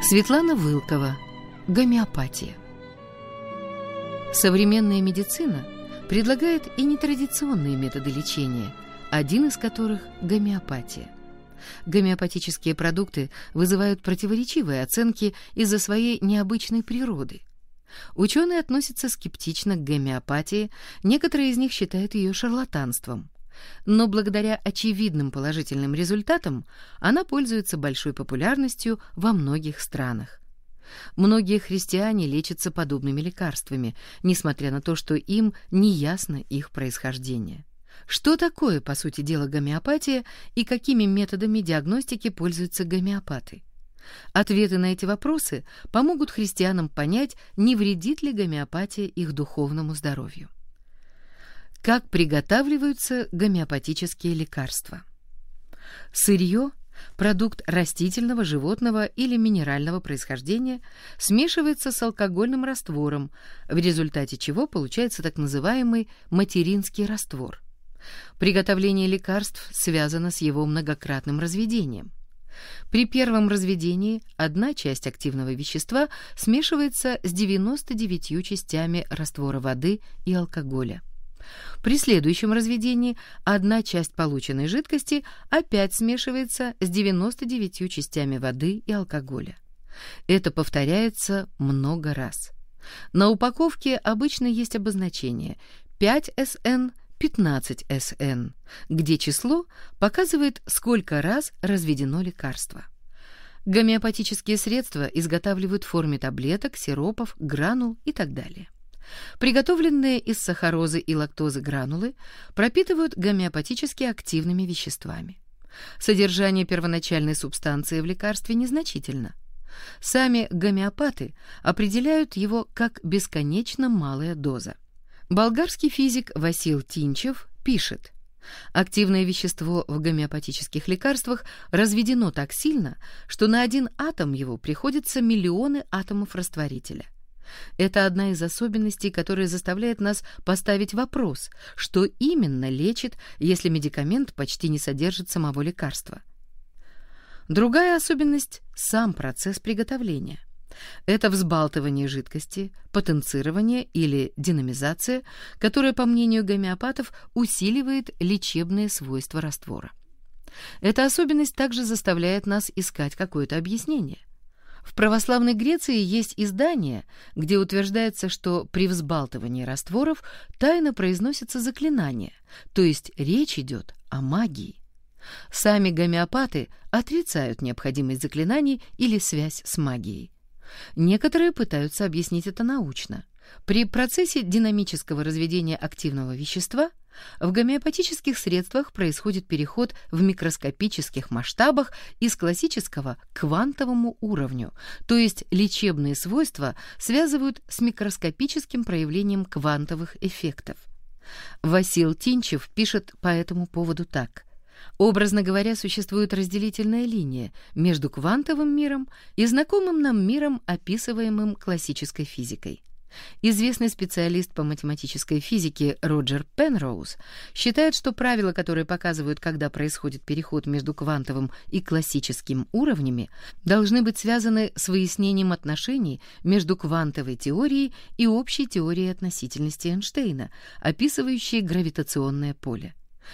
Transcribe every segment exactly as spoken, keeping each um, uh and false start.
Светлана Вылкова. Гомеопатия. Современная медицина предлагает и нетрадиционные методы лечения, один из которых – гомеопатия. Гомеопатические продукты вызывают противоречивые оценки из-за своей необычной природы. Ученые относятся скептично к гомеопатии, некоторые из них считают ее шарлатанством. Но благодаря очевидным положительным результатам она пользуется большой популярностью во многих странах. Многие христиане лечатся подобными лекарствами, несмотря на то, что им не ясно их происхождение. Что такое, по сути дела, гомеопатия и какими методами диагностики пользуются гомеопаты? Ответы на эти вопросы помогут христианам понять, не вредит ли гомеопатия их духовному здоровью. Как приготавливаются гомеопатические лекарства? Сырье, продукт растительного, животного или минерального происхождения, смешивается с алкогольным раствором, в результате чего получается так называемый материнский раствор. Приготовление лекарств связано с его многократным разведением. При первом разведении одна часть активного вещества смешивается с девяноста девятью частями раствора воды и алкоголя. При следующем разведении одна часть полученной жидкости опять смешивается с девяноста девятью частями воды и алкоголя. Это повторяется много раз. На упаковке обычно есть обозначение пять эс эн, пятнадцать эс эн, где число показывает, сколько раз разведено лекарство. Гомеопатические средства изготавливают в форме таблеток, сиропов, гранул и так далее. Приготовленные из сахарозы и лактозы гранулы пропитывают гомеопатически активными веществами. Содержание первоначальной субстанции в лекарстве незначительно. Сами гомеопаты определяют его как бесконечно малая доза. Болгарский физик Васил Тинчев пишет: активное вещество в гомеопатических лекарствах разведено так сильно, что на один атом его приходится миллионы атомов растворителя. Это одна из особенностей, которая заставляет нас поставить вопрос, что именно лечит, если медикамент почти не содержит самого лекарства. Другая особенность – сам процесс приготовления. Это взбалтывание жидкости, потенцирование или динамизация, которая, по мнению гомеопатов, усиливает лечебные свойства раствора. Эта особенность также заставляет нас искать какое-то объяснение. В православной Греции есть издание, где утверждается, что при взбалтывании растворов тайно произносятся заклинания, то есть речь идет о магии. Сами гомеопаты отрицают необходимость заклинаний или связь с магией. Некоторые пытаются объяснить это научно. При процессе динамического разведения активного вещества в гомеопатических средствах происходит переход в микроскопических масштабах из классического к квантовому уровню, то есть лечебные свойства связывают с микроскопическим проявлением квантовых эффектов. Васил Тинчев пишет по этому поводу так: образно говоря, существует разделительная линия между квантовым миром и знакомым нам миром, описываемым классической физикой. Известный специалист по математической физике Роджер Пенроуз считает, что правила, которые показывают, когда происходит переход между квантовым и классическим уровнями, должны быть связаны с выяснением отношений между квантовой теорией и общей теорией относительности Эйнштейна, описывающей гравитационное поле.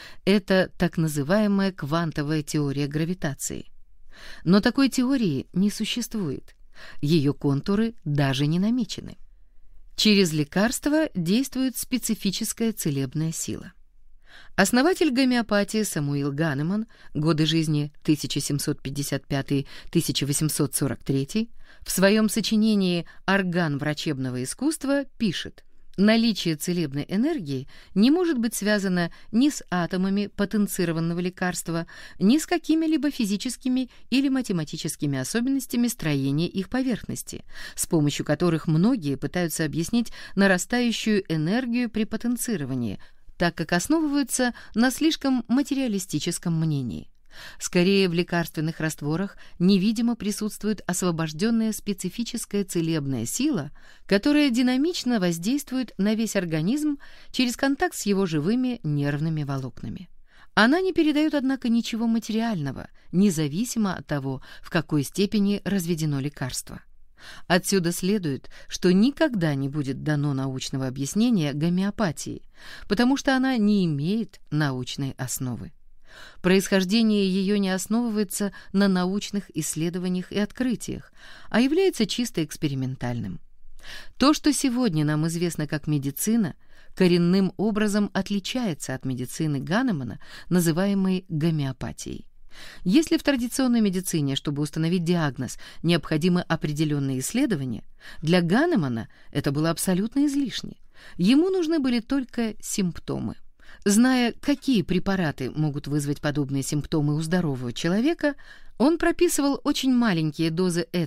Это так называемая квантовая теория гравитации. Но такой теории не существует. Ее контуры даже не намечены. Через лекарство действует специфическая целебная сила. Основатель гомеопатии Самуил Ганеман, годы жизни тысяча семьсот пятьдесят пятый — тысяча восемьсот сорок третий, в своем сочинении «Орган врачебного искусства» пишет: наличие целебной энергии не может быть связано ни с атомами потенцированного лекарства, ни с какими-либо физическими или математическими особенностями строения их поверхности, с помощью которых многие пытаются объяснить нарастающую энергию при потенцировании, так как основываются на слишком материалистическом мнении. Скорее, в лекарственных растворах невидимо присутствует освобожденная специфическая целебная сила, которая динамично воздействует на весь организм через контакт с его живыми нервными волокнами. Она не передает, однако, ничего материального, независимо от того, в какой степени разведено лекарство. Отсюда следует, что никогда не будет дано научного объяснения гомеопатии, потому что она не имеет научной основы. Происхождение ее не основывается на научных исследованиях и открытиях, а является чисто экспериментальным. То, что сегодня нам известно как медицина, коренным образом отличается от медицины Ганемана, называемой гомеопатией. Если в традиционной медицине, чтобы установить диагноз, необходимы определенные исследования, для Ганемана это было абсолютно излишне. Ему нужны были только симптомы. Зная, какие препараты могут вызвать подобные симптомы у здорового человека, он прописывал очень маленькие дозы